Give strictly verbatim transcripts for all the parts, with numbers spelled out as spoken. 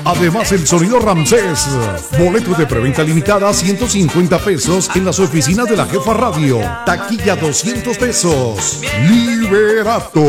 Además, el sonido Ramsés. Boleto de preventa limitada a ciento cincuenta pesos en las oficinas de la Jefa Radio. Taquilla doscientos pesos. Liberato.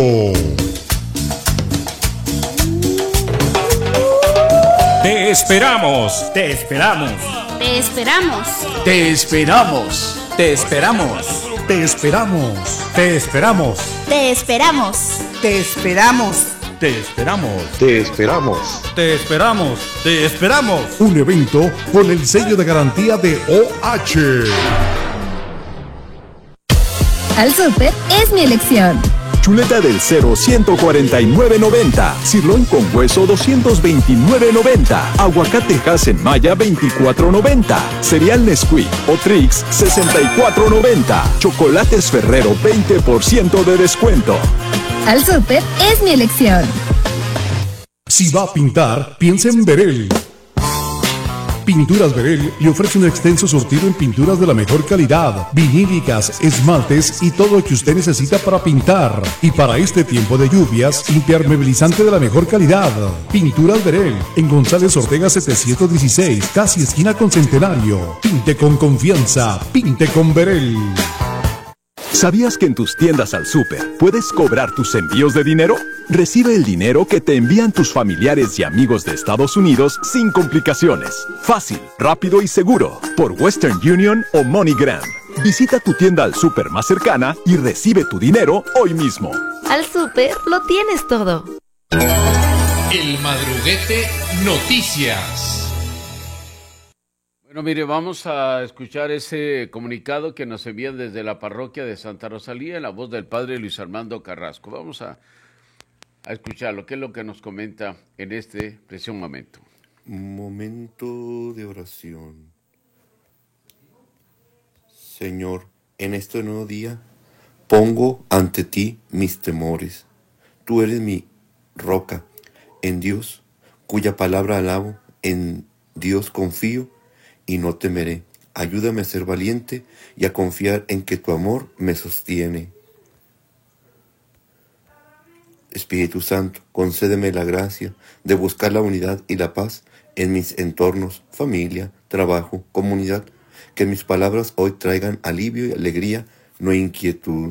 Te esperamos. Te esperamos. Te esperamos. Te esperamos. Te esperamos. Te esperamos. Te esperamos. Te esperamos. Te esperamos. Te esperamos. Te esperamos. Te esperamos. Te esperamos. Un evento con el sello de garantía de O H. Al Súper es mi elección. Chuleta del Cero ciento cuarenta y nueve noventa. Sirloin con hueso doscientos veintinueve noventa. Aguacate Hass-en-Maya veinticuatro noventa. Cereal Nesquik o Trix sesenta y cuatro noventa. Chocolates Ferrero veinte por ciento de descuento. Al Súper es mi elección. Si va a pintar, piensa en Verel. Pinturas Verel le ofrece un extenso surtido en pinturas de la mejor calidad, vinílicas, esmaltes y todo lo que usted necesita para pintar. Y para este tiempo de lluvias, impermeabilizante de la mejor calidad. Pinturas Verel, en González Ortega setecientos dieciséis, casi esquina con Centenario. Pinte con confianza, pinte con Verel. ¿Sabías que en tus tiendas Al Súper puedes cobrar tus envíos de dinero? Recibe el dinero que te envían tus familiares y amigos de Estados Unidos sin complicaciones. Fácil, rápido y seguro. Por Western Union o MoneyGram. Visita tu tienda Al Súper más cercana y recibe tu dinero hoy mismo. Al Súper lo tienes todo. El Madruguete Noticias. Bueno, mire, vamos a escuchar ese comunicado que nos envían desde la parroquia de Santa Rosalía en la voz del padre Luis Armando Carrasco. Vamos a, a escucharlo, qué es lo que nos comenta en este preciso momento. Momento de oración. Señor, en este nuevo día pongo ante ti mis temores. Tú eres mi roca, en Dios, cuya palabra alabo, en Dios confío y no temeré. Ayúdame a ser valiente y a confiar en que tu amor me sostiene. Espíritu Santo, concédeme la gracia de buscar la unidad y la paz en mis entornos, familia, trabajo, comunidad. Que mis palabras hoy traigan alivio y alegría, no inquietud.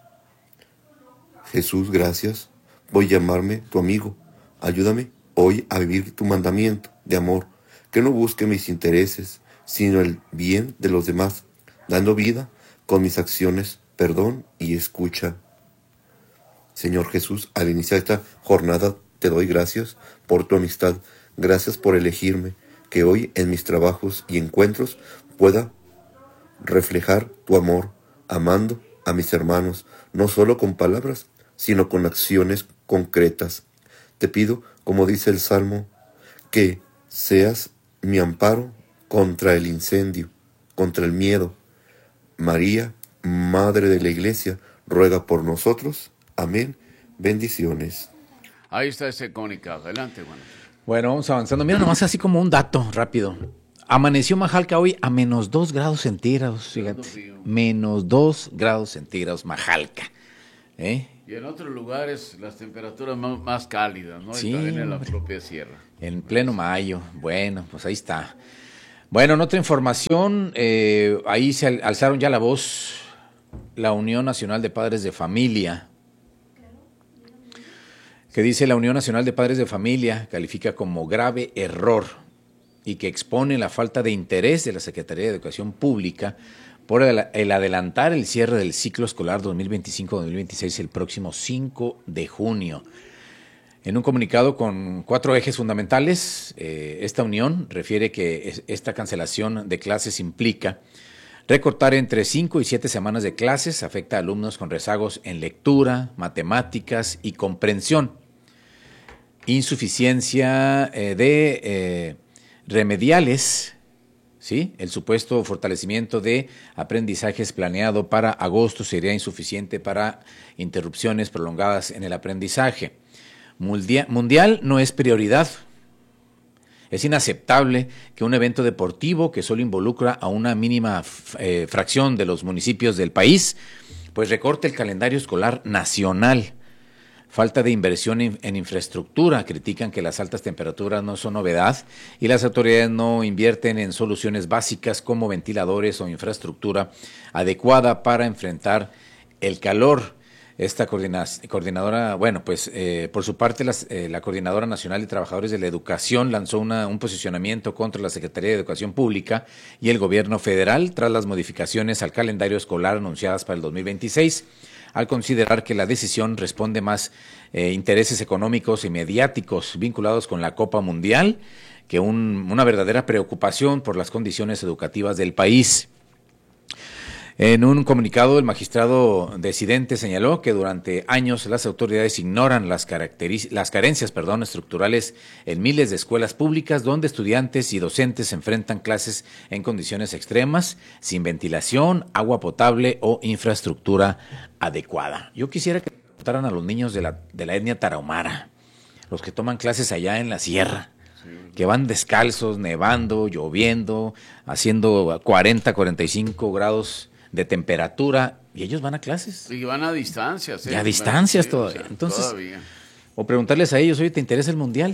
Jesús, gracias. Voy a llamarme tu amigo. Ayúdame hoy a vivir tu mandamiento de amor, que no busque mis intereses, sino el bien de los demás, dando vida con mis acciones, perdón y escucha. Señor Jesús, al iniciar esta jornada te doy gracias por tu amistad, gracias por elegirme, que hoy en mis trabajos y encuentros pueda reflejar tu amor, amando a mis hermanos, no solo con palabras, sino con acciones concretas. Te pido, como dice el Salmo, que seas mi amparo contra el incendio, contra el miedo. María, Madre de la Iglesia, ruega por nosotros. Amén. Bendiciones. Ahí está ese comunicado. Adelante, bueno. Bueno, vamos avanzando. Mira, nomás así como un dato rápido. Amaneció Majalca hoy a menos dos grados centígrados, fíjate. Menos dos grados centígrados, Majalca. ¿Eh? Y en otros lugares las temperaturas más, más cálidas, ¿no? Sí, y también en la hombre. propia sierra. En pleno mayo. Bueno, pues ahí está. Bueno, en otra información, eh, ahí se al- alzaron ya la voz la Unión Nacional de Padres de Familia, que dice la Unión Nacional de Padres de Familia califica como grave error y que expone la falta de interés de la Secretaría de Educación Pública por el, el adelantar el cierre del ciclo escolar dos mil veinticinco dos mil veintiséis el próximo cinco de junio. En un comunicado con cuatro ejes fundamentales, eh, esta unión refiere que es, esta cancelación de clases implica recortar entre cinco y siete semanas de clases, afecta a alumnos con rezagos en lectura, matemáticas y comprensión, insuficiencia eh, de eh, remediales, ¿sí? El supuesto fortalecimiento de aprendizajes planeado para agosto sería insuficiente para interrupciones prolongadas en el aprendizaje. Mundial, mundial no es prioridad. Es inaceptable que un evento deportivo que solo involucra a una mínima eh, fracción de los municipios del país, pues recorte el calendario escolar nacional. falta de inversión en, en infraestructura. Critican que las altas temperaturas no son novedad y las autoridades no invierten en soluciones básicas como ventiladores o infraestructura adecuada para enfrentar el calor. Esta coordina, coordinadora, bueno, pues eh, por su parte las, eh, la Coordinadora Nacional de Trabajadores de la Educación lanzó una, un posicionamiento contra la Secretaría de Educación Pública y el Gobierno Federal tras las modificaciones al calendario escolar anunciadas para el dos mil veintiséis, al considerar que la decisión responde más eh, intereses económicos y mediáticos vinculados con la Copa Mundial que un, una verdadera preocupación por las condiciones educativas del país. En un comunicado, el magistrado decidente señaló que durante años las autoridades ignoran las, las carencias perdón, estructurales en miles de escuelas públicas donde estudiantes y docentes enfrentan clases en condiciones extremas, sin ventilación, agua potable o infraestructura adecuada. Yo quisiera que preguntaran a los niños de la, de la etnia tarahumara, los que toman clases allá en la sierra, que van descalzos, nevando, lloviendo, haciendo cuarenta, cuarenta y cinco grados de temperatura, y ellos van a clases. Y van a distancias. ¿eh? Y a distancias sí, todavía. O sea, Entonces, todavía. O preguntarles a ellos, oye, ¿te interesa el mundial?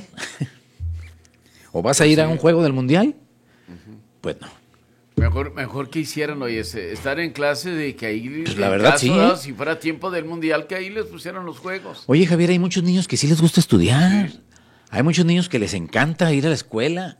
¿O vas a ir sí. a un juego del mundial? Uh-huh. Pues no. Mejor, mejor que hicieran, oye, estar en clase de que ahí, pues la verdad, caso, sí. ¿no? Si fuera tiempo del mundial, que ahí les pusieran los juegos. Oye, Javier, hay muchos niños que sí les gusta estudiar. Sí. Hay muchos niños que les encanta ir a la escuela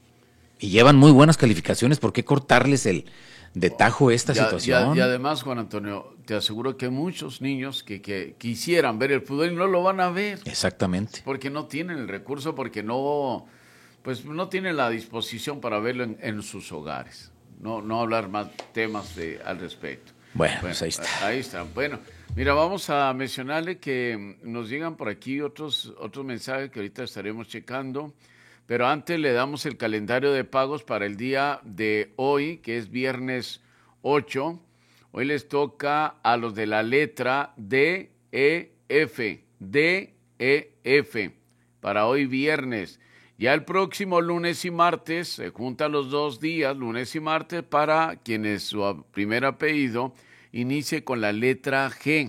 y llevan muy buenas calificaciones. ¿Por qué cortarles el de tajo esta ya, situación? Ya, y además, Juan Antonio, te aseguro que hay muchos niños que, que quisieran ver el fútbol y no lo van a ver. Exactamente. Porque no tienen el recurso, porque no, pues no tienen la disposición para verlo en, en sus hogares. No, no hablar más temas de, al respecto. Bueno, bueno, pues ahí está. Ahí está. Bueno, mira, vamos a mencionarle que nos llegan por aquí otros, otros mensajes que ahorita estaremos checando. Pero antes le damos el calendario de pagos para el día de hoy, que es viernes ocho. Hoy les toca a los de la letra D, E, F. D, E, F. Para hoy viernes. Ya el próximo lunes y martes se juntan los dos días, lunes y martes, para quienes su primer apellido inicie con la letra G.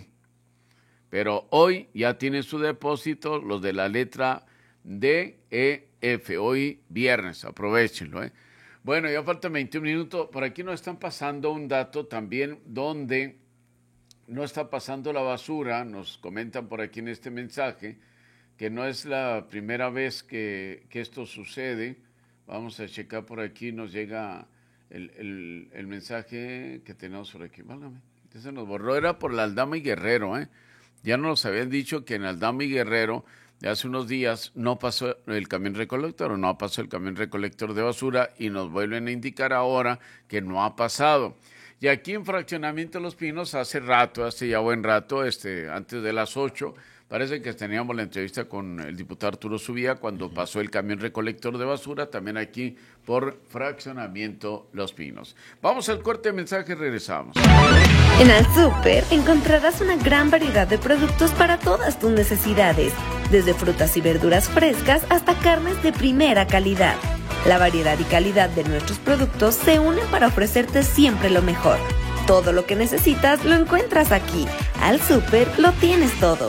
Pero hoy ya tienen su depósito los de la letra D, E, F, hoy viernes, aprovechenlo. ¿eh? Bueno, ya faltan veintiún minutos. Por aquí nos están pasando un dato también donde no está pasando la basura. Nos comentan por aquí en este mensaje que no es la primera vez que, que esto sucede. Vamos a checar por aquí, nos llega el, el, el mensaje que tenemos por aquí. Válgame, se nos borró, era por la Aldama y Guerrero. ¿eh? Ya nos habían dicho que en Aldama y Guerrero de hace unos días no pasó el camión recolector o no pasó el camión recolector de basura y nos vuelven a indicar ahora que no ha pasado. Y aquí en Fraccionamiento Los Pinos hace rato, hace ya buen rato, este, antes de las ocho, parece que teníamos la entrevista con el diputado Arturo Subía cuando pasó el camión recolector de basura, también aquí por Fraccionamiento Los Pinos. Vamos al corte de mensaje y regresamos. En Al Súper encontrarás una gran variedad de productos para todas tus necesidades, desde frutas y verduras frescas hasta carnes de primera calidad. La variedad y calidad de nuestros productos se unen para ofrecerte siempre lo mejor. Todo lo que necesitas lo encuentras aquí. Al Súper lo tienes todo.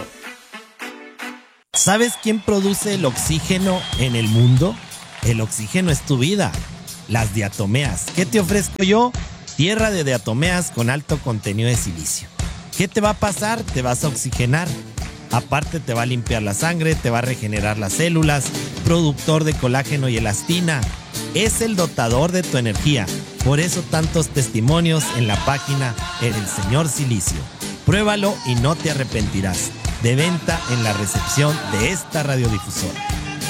¿Sabes quién produce el oxígeno en el mundo? El oxígeno es tu vida. Las diatomeas. ¿Qué te ofrezco yo? Tierra de diatomeas con alto contenido de silicio. ¿Qué te va a pasar? Te vas a oxigenar. Aparte te va a limpiar la sangre, te va a regenerar las células, productor de colágeno y elastina. Es el dotador de tu energía. Por eso tantos testimonios en la página El Señor Silicio. Pruébalo y no te arrepentirás. De venta en la recepción de esta radiodifusora.